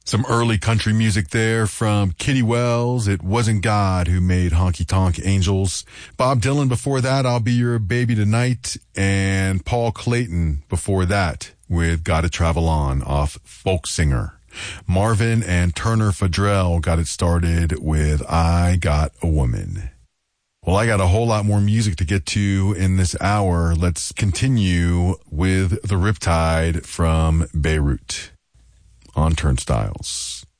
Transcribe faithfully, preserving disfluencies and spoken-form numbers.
Some early country music there from Kitty Wells. It wasn't God who made Honky Tonk Angels. Bob Dylan before that, I'll Be Your Baby Tonight. And Paul Clayton before that with Gotta Travel On off Folk Singer. Marvin and Turner Fadrell got it started with I Got a Woman. Well, I got a whole lot more music to get to in this hour. Let's continue with the Riptide from Beirut on Turnstiles.